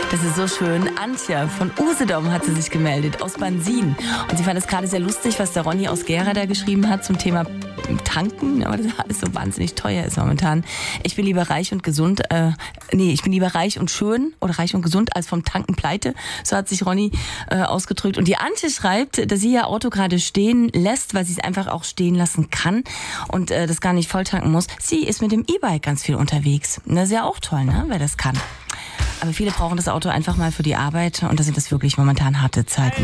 Das ist so schön. Antje von Usedom hat sie sich gemeldet, aus Bansin. Und sie fand es gerade sehr lustig, was der Ronny aus Gera da geschrieben hat zum Thema Tanken. Aber das alles so wahnsinnig teuer ist momentan. Ich bin lieber reich und gesund, ich bin lieber reich und schön oder reich und gesund als vom Tanken pleite. So hat sich Ronny ausgedrückt. Und die Antje schreibt, dass sie ihr Auto gerade stehen lässt, weil sie es einfach auch stehen lassen kann und das gar nicht voll tanken muss. Sie ist mit dem E-Bike ganz viel unterwegs. Das ist ja auch toll, ne, wer das kann. Aber viele brauchen das Auto einfach mal für die Arbeit und da sind das wirklich momentan harte Zeiten.